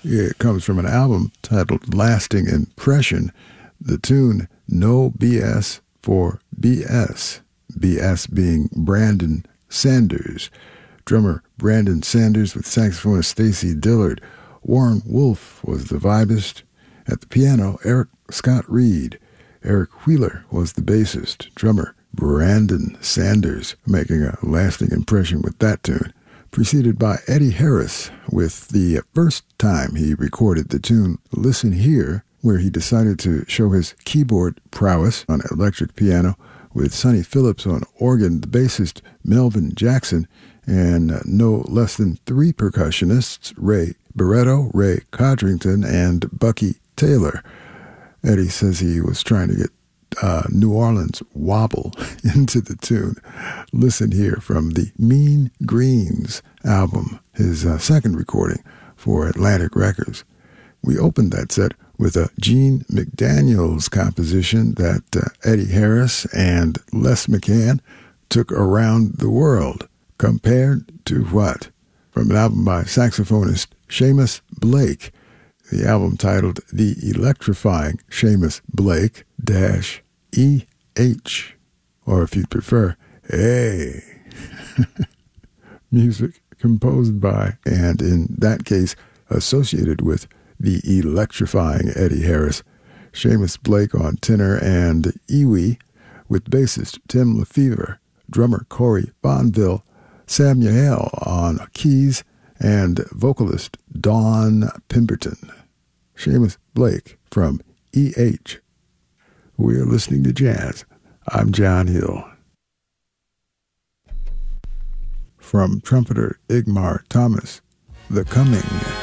It comes from an album titled Lasting Impression. The tune No BS for BS. BS being Brandon Sanders. Drummer Brandon Sanders with saxophonist Stacy Dillard. Warren Wolf was the vibist. At the piano, Eric Scott Reed. Eric Wheeler was the bassist. Drummer Brandon Sanders making a lasting impression with that tune. Preceded by Eddie Harris with the first time he recorded the tune Listen Here, where he decided to show his keyboard prowess on electric piano with Sonny Phillips on organ, the bassist Melvin Jackson, and no less than 3 percussionists, Ray Barretto, Ray Codrington, and Bucky Taylor. Eddie says he was trying to get New Orleans wobble into the tune. Listen Here from the Mean Greens album, his second recording for Atlantic Records. We opened that set with a Gene McDaniels composition that Eddie Harris and Les McCann took around the world. Compared to what? From an album by saxophonist Seamus Blake. The album titled The Electrifying Seamus Blake -EH, or if you'd prefer, A. Music composed by, and in that case, associated with, the electrifying Eddie Harris. Seamus Blake on tenor and Iwi, with bassist Tim Lefevre, drummer Corey Bonville, Samuel on keys, and vocalist Dawn Pemberton. Seamus Blake from EH. We're listening to jazz. I'm John Hill. From trumpeter Igmar Thomas, The Coming.